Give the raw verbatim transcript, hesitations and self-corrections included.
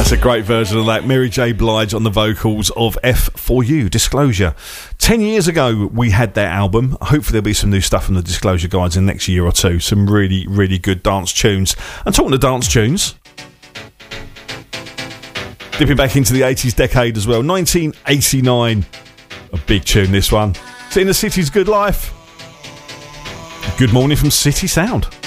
It's a great version of that. Mary J. Blige on the vocals of F four U, Disclosure. Ten years ago, we had their album. Hopefully there'll be some new stuff from the Disclosure guys in the next year or two. Some really, really good dance tunes. And talking of dance tunes, dipping back into the eighties decade as well. nineteen eighty-nine. A big tune, this one. It's In the City's Good Life. Good morning from City Sound.